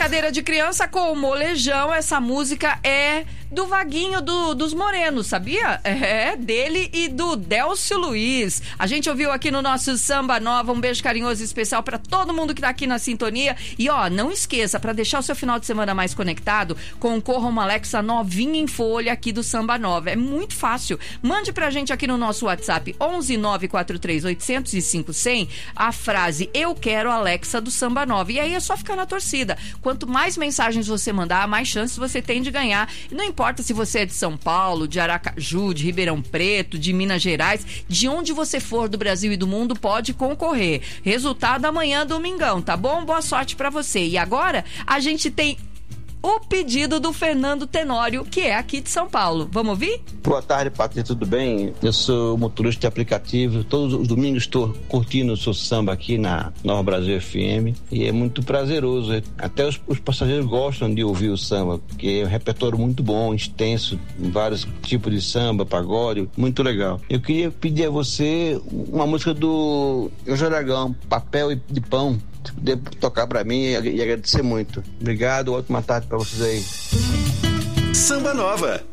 brincadeira de criança com o molejão. Essa música é do Vaguinho dos Morenos, sabia? É dele e do Delcio Luiz. A gente ouviu aqui no nosso Samba Nova. Um beijo carinhoso e especial para todo mundo que tá aqui na sintonia. E ó, não esqueça, para deixar o seu final de semana mais conectado, concorra uma Alexa novinha em folha aqui do Samba Nova. É muito fácil. Mande pra gente aqui no nosso WhatsApp 11 943 805 100 a frase "Eu quero Alexa do Samba Nova". E aí é só ficar na torcida. Quanto mais mensagens você mandar, mais chances você tem de ganhar. E não importa se você é de São Paulo, de Aracaju, de Ribeirão Preto, de Minas Gerais, de onde você for do Brasil e do mundo, pode concorrer. Resultado amanhã, domingão, tá bom? Boa sorte pra você. E agora, a gente tem o pedido do Fernando Tenório, que é aqui de São Paulo. Vamos ouvir? Boa tarde, Patrícia, tudo bem? Eu sou motorista de aplicativo. Todos os domingos estou curtindo o seu samba aqui na Nova Brasil FM. E é muito prazeroso. Até os passageiros gostam de ouvir o samba, porque é um repertório muito bom, extenso, vários tipos de samba, pagode, muito legal. Eu queria pedir a você uma música do Jorge Aragão, Papel de Pão. Se puder tocar pra mim e agradecer muito. Obrigado, ótima tarde pra vocês aí. Samba Nova,